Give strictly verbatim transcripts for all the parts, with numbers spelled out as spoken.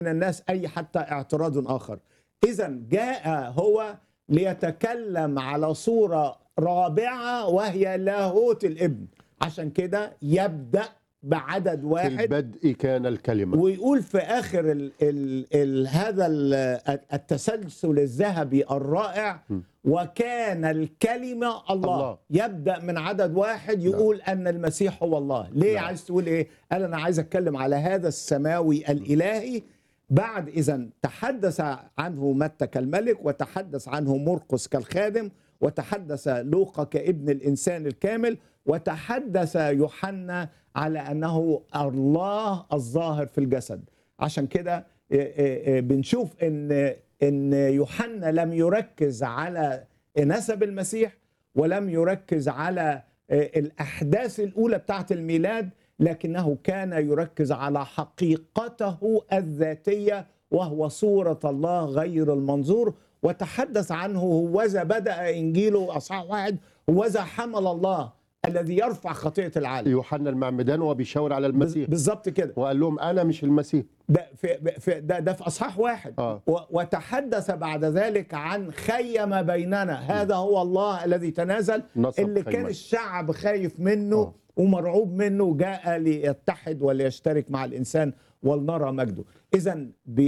الناس أي حتى اعتراض آخر. إذا جاء هو ليتكلم على صورة رابعة وهي لاهوت الابن، عشان كده يبدأ بعدد في واحد البدء كان الكلمة، ويقول في آخر ال ال ال هذا ال التسلسل الذهبي الرائع م. وكان الكلمة الله. الله. يبدأ من عدد واحد يقول أن المسيح هو الله. ليه نعم. عايز تقول إيه؟ قال أنا عايز أتكلم على هذا السماوي الإلهي. بعد إذن تحدث عنه متى كالملك، وتحدث عنه مرقس كالخادم، وتحدث لوقا كابن الإنسان الكامل، وتحدث يوحنا على أنه الله الظاهر في الجسد. عشان كده بنشوف إن إن يوحنا لم يركز على نسب المسيح، ولم يركز على الأحداث الأولى بتاعت الميلاد، لكنه كان يركز على حقيقته الذاتية وهو صورة الله غير المنظور. وتحدث عنه هوذا بدأ إنجيله أصحاح واحد، هوذا حمل الله الذي يرفع خطية العالم. يوحنا المعمدان وهو بيشاور على المسيح بالظبط كده، وقال لهم أنا مش المسيح. ده في, في ده, ده في أصحاح واحد. آه. وتحدث بعد ذلك عن خيم بيننا، هذا هو الله الذي تنازل، اللي كان الشعب خايف منه آه. ومرعوب منه، جاء ليتحد وليشترك مع الإنسان ولنرى مجده. إذا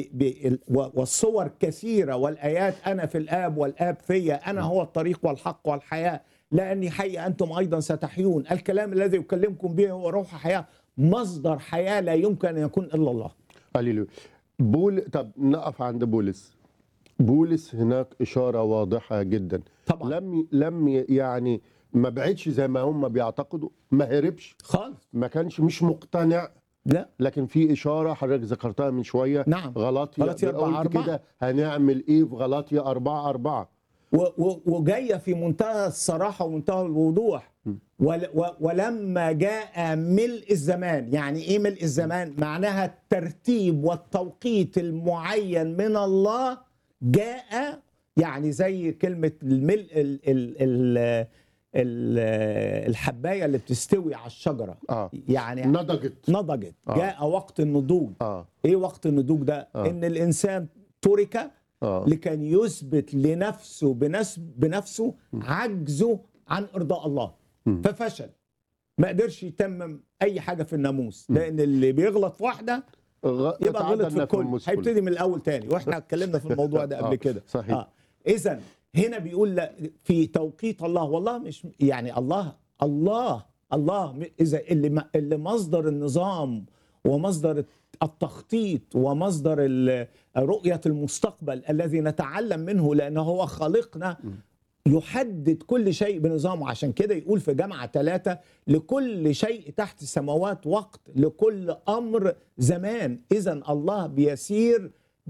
والصور كثيرة والآيات، أنا في الآب والآب فيا، أنا هو الطريق والحق والحياة، لأني حي أنتم أيضا ستحيون، الكلام الذي يكلمكم به هو روح حياة، مصدر حياة لا يمكن أن يكون إلا الله. هللويا. بول طب نقف عند بولس. بولس هناك إشارة واضحة جدا طبعا. لم لم يعني ما بعدش زي ما هم بيعتقدوا، ما هربش خالص، ما كانش مش مقتنع، لا، لكن في إشارة حضرتك ذكرتها من شوية. نعم. غلاطيا غلاطيا أربعة أربعة كده هنعمل إيه في غلاطيا أربعة أربعة، وجاية في منتهى الصراحة ومنتهى الوضوح. ولما جاء ملء الزمان، يعني إيه ملء الزمان؟ معناها الترتيب والتوقيت المعين من الله جاء، يعني زي كلمة الملء ال ال ال الحباية اللي بتستوي على الشجرة آه. يعني نضجت نضجت آه. جاء وقت النضوج. آه. إيه وقت النضوج ده؟ آه. إن الإنسان ترك آه. لكي يثبت لنفسه بنفسه عجزه عن إرضاء الله. م. ففشل، ما قدرش يتمم أي حاجة في الناموس، لأن اللي بيغلط في واحدة يبقى غلط في الكل، هيبتدي من الأول تاني، وإحنا اتكلمنا في الموضوع ده قبل كده. صحيح. آه. إذن هنا بيقول في توقيت الله، والله مش يعني الله الله الله إذا اللي اللي مصدر النظام ومصدر التخطيط ومصدر رؤية المستقبل الذي نتعلم منه، لأنه هو خالقنا، يحدد كل شيء بنظامه. عشان كده يقول في جامعة ثلاثة: لكل شيء تحت السماوات وقت، لكل أمر زمان. إذن الله بيسير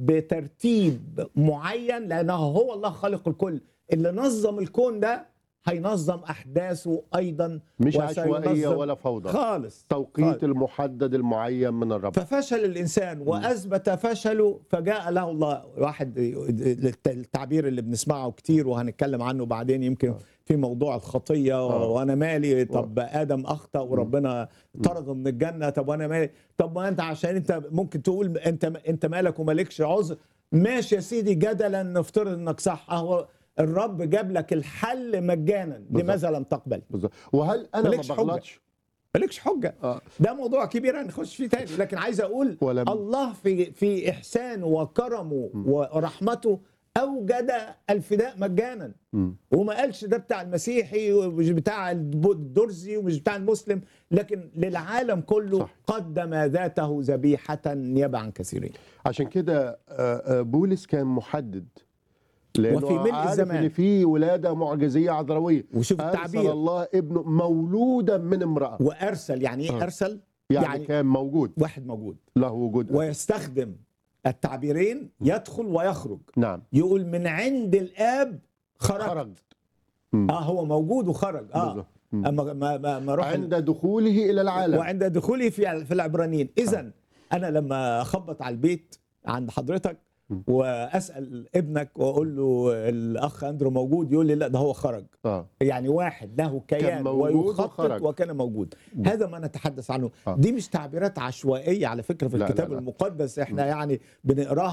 بترتيب معين، لأنه هو الله خالق الكل. اللي نظم الكون ده هينظم أحداثه أيضا، مش عشوائية ولا فوضى خالص، توقيت خالص. المحدد المعين من الرب. ففشل الإنسان وأثبت فشله، فجاء له الله. واحد التعبير اللي بنسمعه كتير وهنتكلم عنه بعدين يمكن في موضوع الخطية، آه. وأنا مالي، طب آدم أخطأ وربنا طرده من الجنة، طب وأنا مالي، طب ما أنت عشان أنت ممكن تقول أنت أنت مالك ومالكش عذر، ماشي يا سيدي، جدلا نفترض إنك صح، أهو الرب جاب لك الحل مجانا، لماذا لم تقبل؟ بالظبط. وهل أنا ما بغلطش؟ مالكش حجة. آه. ده موضوع كبير هنخش فيه تاني، لكن عايز أقول ولم... الله في في إحسانه وكرمه م. ورحمته أوجد الفداء مجانا، م. وما قالش ده بتاع المسيحي ومش بتاع الدرزي ومش بتاع المسلم، لكن للعالم كله. صح. قدم ذاته ذبيحة نيابة عن كثيرين. عشان كده بولس كان محدد، لأنه وفي ملء الزمان ان في ولاده معجزيه عذراويه. وشوف التعبير: ارسل الله ابنه مولودا من امراه. وارسل يعني ايه؟ ارسل يعني, يعني كان موجود، واحد موجود له وجود، ويستخدم التعبيرين يدخل ويخرج. نعم. يقول من عند الاب خرج, خرج. اه هو موجود وخرج. اه اما ما ما ما روح عند دخوله الى العالم، وعند دخوله في في العبرانيين. اذا آه. انا لما اخبط على البيت عند حضرتك واسال ابنك واقول له الاخ اندرو موجود، يقول لي لا ده هو خرج. اه يعني واحد له كان كيان موجود ويخطط وخرج. وكان موجود. هذا ما نتحدث عنه. آه. دي مش تعبيرات عشوائيه على فكره في لا، الكتاب لا، لا. المقدس، احنا يعني بنقراها